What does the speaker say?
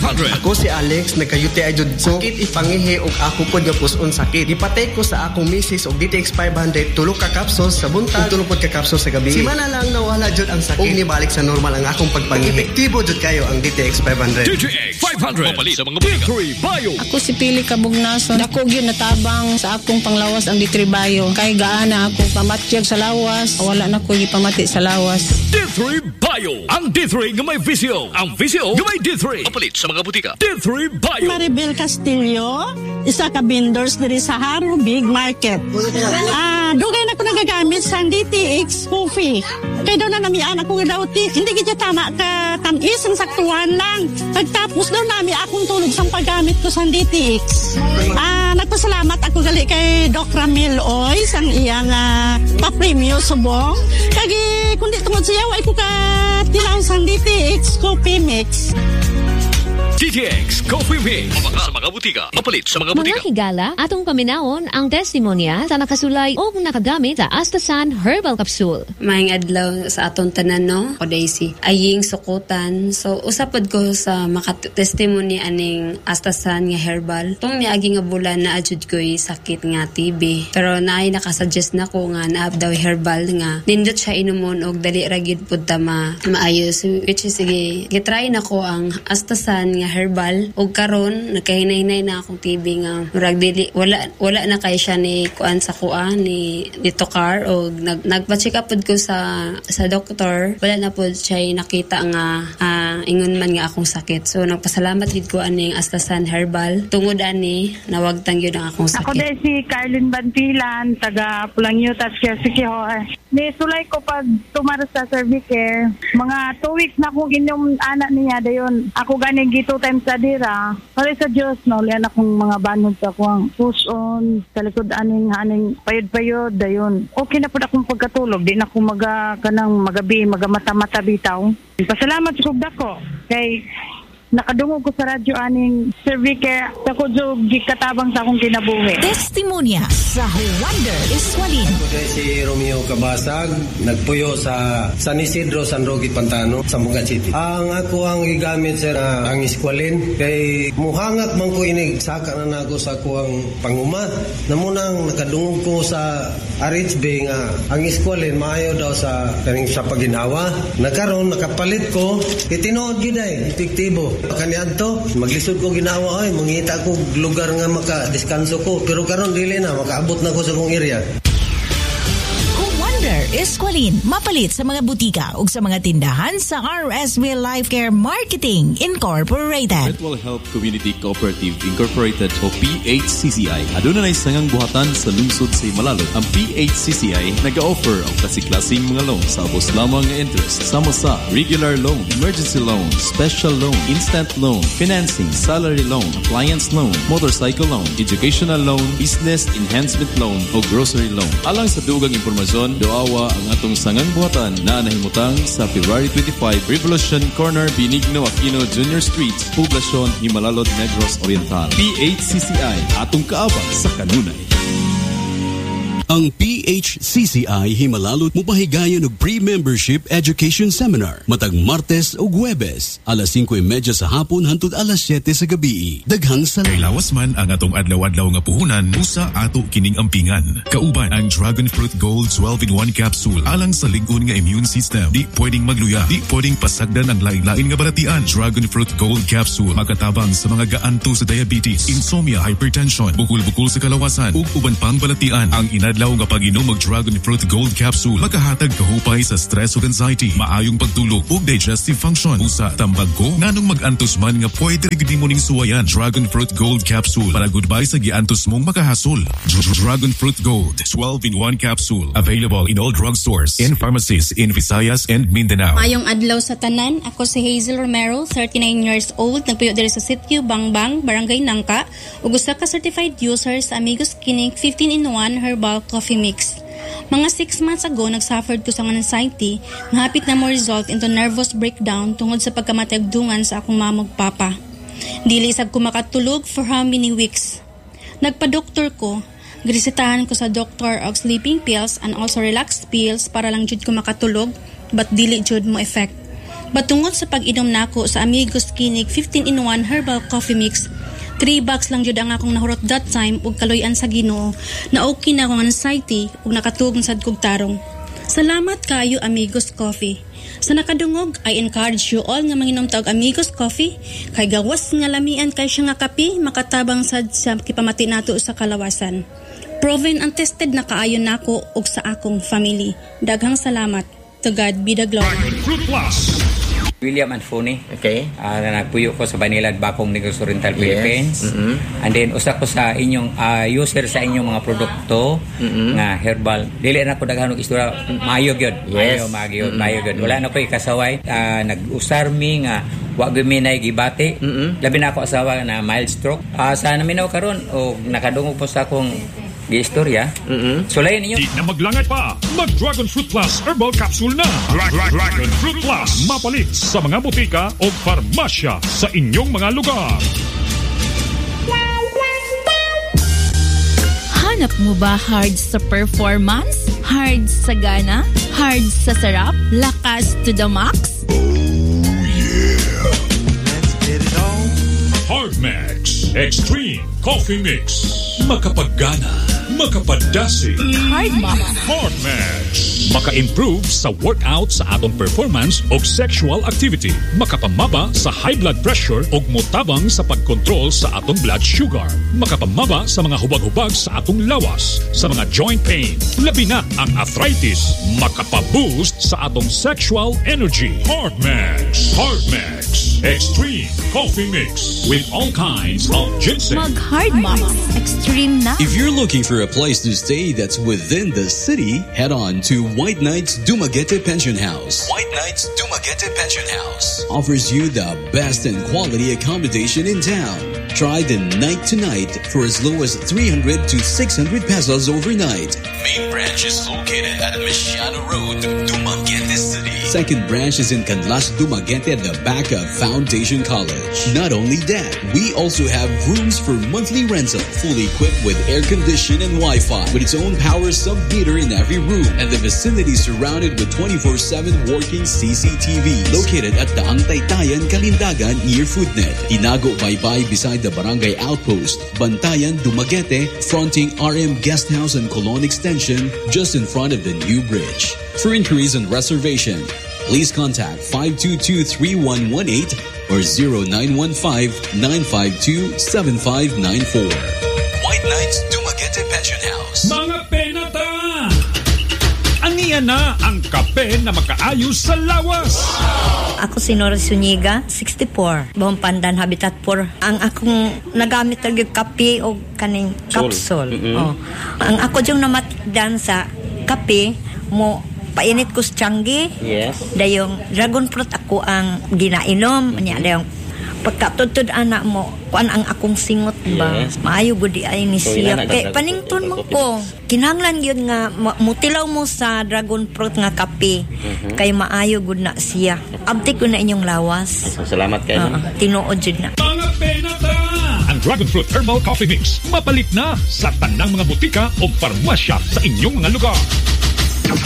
500. Ako si Alex, nagkayuti ay jud ko. Sakit ipangihi og ako pod nga puson sakit. Gipatay ko sa akong misis og DTX 500 tulo ka capsules sa buntag, tulo pod ka capsules sa gabi. Simana lang nawala jud ang sakit. Og nibalik sa normal ang akong pagpangihi. Epektibo jud kayo ang DTX 500. DTX 500. Mapalit sa mga D3 Bio. Ako si Pili Kabugnason. Dako gyud natabang sa akong panglawas ang D3 Bio. Kay gaana ako pamatyag sa lawas. Wala na ko gipamati sa lawas. D3 Bio. Ang D3 nga may visyo. Ang visyo nga may D3. Mapalit sa mga butika. D3 Bio. Maribel Castillo, isa ka vendors diri sa Haro Big Market. Dugay na ko nagagamit sa DTX coffee. Kaya daw na namian ako daw hindi kita tama ka tamis ang saktuhan lang. Pagtapos daw nami akong tulog sa paggamit ko sa DTX. Nagpasalamat ako gali kay Doc Ramil Oys ang iyang pa-premium subong. Kagi kundi tungod siya ay ko ka tilaw sa DTX coffee mix. DTX Coffee Mix. Mabaka sa mga butika. Mapalit sa mga butika. Mga higala, atong paminawon ang testimonya sa nakasulay o nakagamit sa Astasan Herbal Capsule. Maayong adlaw sa atong tanan, no? O Daisy. Aying sukutan. So, usapod ko sa makatestimony aning Astasan nga herbal. Itong niagi nga bulan na adjud ko'y sakit nga TB. Pero naay nakasuggest na ko nga naab daw herbal nga. Nindot siya inumon og dali ragid pud ta maayos. Which is, sige, gitry na ko ang Astasan nga herbal og karon nagkahinay-hinay na akong TB nga murag dili wala na kay siya ni kuan sa kuan ni Tokar og nagpa-check up pud ko sa doktor wala na pud siya nakita nga ingon man nga akong sakit so nagpasalamat gid ko aning Astasan herbal tungod ani nawagtang gyud ang akong sakit. Ako din si Carlin Bantilan taga Pulangyutas Sikihor. Ni sulay ko pag tumara sa Servicare mga 2 weeks na ko ginom anak niya dayon ako ganing gito times sa dira. Pare sa Diyos, no, lian akong mga banod sa akong push on, sa likod aning payod-payod, dayon. Okay na po akong pagkatulog, di na ako kanang magabi, magamata-mata bitaw. Pasalamat sa kugda ko, kay nakadungog ko sa radyo aning Servicare sa kudjog katabang sa akong kinabuhi. Testimonya sa Wonder Eskwalin. Ako si Romeo Cabasag, nagpuyo sa San Isidro, San Roque, Pantano, Zamboanga City. Ang ako ang gigamit sir ang Eskwalin kay muhangat man ko inig saka na ako sa kuang pangumat. Namunang nakadungog ko sa RHB nga ang Eskwalin maayo daw sa kaning sa paginawa. Nagkaron nakapalit ko itinood gyud ay epektibo. Kaniadto maglisod ko ginawa ay mangita ko lugar nga maka-deskanso ko pero karon dili na makaabot na ko sa kong area. Eskwalin, mapalit sa mga butika ug sa mga tindahan sa RSV Life Care Marketing Incorporated. Mutual Health Community Cooperative Incorporated o PHCCI. Aduna na sangang buhatan sa lungsod sa Himalalot. Ang PHCCI nag-offer ang klase-klaseng mga loan sa abos lamang nga interest. Sama sa regular loan, emergency loan, special loan, instant loan, financing, salary loan, appliance loan, motorcycle loan, educational loan, business enhancement loan o grocery loan. Alang sa dugang impormasyon, doawa ang atong sangang buhatan na nahimutang sa February 25 Revolution Corner, Benigno Aquino Jr. Street, Poblacion, Himalalod, Negros Oriental. PHCCI, atong kaabang sa kanunay. Ang PHCCI Himalalot mupahigayon og pre-membership education seminar matag Martes ug Huwebes alas 5:30 sa hapon hangtod alas 7 sa gabi. Daghang salamat. Kay lawas man ang atong adlaw-adlaw nga puhunan usa ato kining ampingan. Kauban ang Dragon Fruit Gold 12-in-1 capsule alang sa lig-on nga immune system. Di pwedeng magluya, di pwedeng pasagdan ang lain-lain nga balatian. Dragon Fruit Gold capsule makatabang sa mga gaanto sa diabetes, insomnia, hypertension, bukol-bukol sa kalawasan ug uban pang balatian. Ang inadlaw nga pag-inom mag Dragon Fruit Gold capsule makahatag kahupay sa stress ug anxiety, maayong pagtulog ug digestive function. Usa tambag ko nganong mag-antos man nga pwede gid mo ning suwayan. Dragon Fruit Gold capsule para goodbye sa giantos mong makahasol. Dragon Fruit Gold 12-in-1 capsule available in all drugstores and pharmacies in Visayas and Mindanao. Mayong adlaw sa tanan, ako si Hazel Romero, 39 years old, nagpuyo diri sa Sitio Bangbang, Barangay Nangka, ug usa ka certified user sa Amigos Clinic 15-in-1 herbal coffee mix. Mga 6 months ago, nagsuffered ko sa anxiety nga hapit na mo result into nervous breakdown tungod sa pagkamatagdungan sa akong mamog papa. Dili sad ko makatulog for how many weeks. Nagpa-doktor ko, grisitahan ko sa doktor og sleeping pills and also relaxed pills para lang jud ko makatulog but dili jud mo effect. Batungod sa pag-inom nako sa Amigos Kinig 15-in-1 Herbal Coffee Mix, 3 bags lang jud ang akong nahurot that time ug kaloy-an sa Ginoo na okay na akong anxiety ug nakatugong sad kog tarong. Salamat kayo Amigos Coffee. Sa nakadungog, I encourage you all nga manginom ta og Amigos Coffee kay gawas nga lamian kay siya nga kape makatabang sad sa kipamati nato sa kalawasan. Proven and tested na kaayon nako og sa akong family. Daghang salamat. To God be the glory. Fruit Plus. William Anfoni. Okay. Nagpuyo ko sa Banilad, Bakong, Negros Oriental, Philippines. And then, usa ko sa inyong user sa inyong mga produkto nga herbal. Dili na ko daghan og istorya. Maayog yun. Yes. Maayog yun. Wala na ko ikasaway. Nag-usar mi nga wag minay gibati. Labi na ako asawa na mild stroke. Sa naminaw karon o nakadungog po sa akong istorya. Sulayan ninyo. Di na maglangat pa. Mag-Dragon Fruit Plus Herbal Capsule na. Dragon Fruit Plus. Mapalit sa mga butika o farmasya sa inyong mga lugar. Hanap mo ba hard sa performance? Hard sa gana? Hard sa sarap? Lakas to the max? Hard Max Extreme Coffee Mix. Makapaggana, makapadasi. Hard Max. Hard Max. Maka-improve sa workout sa atong performance o sexual activity. Makapamaba sa high blood pressure o mutabang sa pagkontrol sa atong blood sugar. Makapamaba sa mga hubag-hubag sa atong lawas, sa mga joint pain, labi na ang arthritis. Makapaboost sa atong sexual energy. Hard Max. Hard Max Extreme Coffee Mix with all kinds of ginseng. Mag-Hard Max Extreme na. If you're looking for a place to stay that's within the city, head on to White Knights Dumaguete Pension House. White Knights Dumaguete Pension House offers you the best and quality accommodation in town. Try the night to night for as low as 300 to 600 pesos overnight. Main branch is located at Mesiano Road, Dumaguete City. Second branch is in Canlas, Dumaguete at the back of Foundation College. Not only that, we also have rooms for monthly rental, fully equipped with air condition and Wi-Fi, with its own power sub-meter in every room, and the vicinity surrounded with 24/7 working CCTV. Located at Daang Taytayan, Kalindagan, near Foodnet. Inago Baybay beside the Barangay Outpost. Bantayan, Dumaguete, fronting RM Guest House and Colon Extension, just in front of the new bridge. For inquiries and reservation, please contact 522-3118 or 0915-952-7594. White Knights Dumaguete Pension House. Mga penata! Aniya na ang kape na makaayos sa lawas. Ako si Nora Zuniga, 64. Buong Pandan, Habitat 4. Ang akong nagamit ng kape o kaning capsule. Ang ako yung namatdan sa kape mo, painit ko sa tianggi. Yes. Dayong dragon fruit ako ang ginainom. Dayong pagkatutod anak mo, kuan ang akong singot ba? Yes. Maayo gudi ay ni siya. Kay panington mo ko. Kinahanglan yun nga mutilaw mo sa dragon fruit nga kape. Kay maayo gud na siya. Abti ko na inyong lawas. Salamat kayo. Tinuod jud na. Mga penata! Ang Dragon Fruit Herbal Coffee Mix mapalit na sa tanang mga butika o farmasya sa inyong mga lugar.